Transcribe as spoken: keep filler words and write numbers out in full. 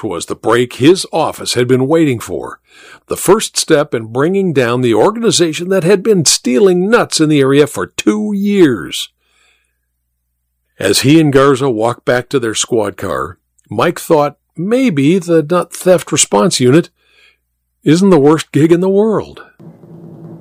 This was the break his office had been waiting for, the first step in bringing down the organization that had been stealing nuts in the area for two years. As he and Garza walked back to their squad car, Mike thought maybe the nut theft response unit isn't the worst gig in the world.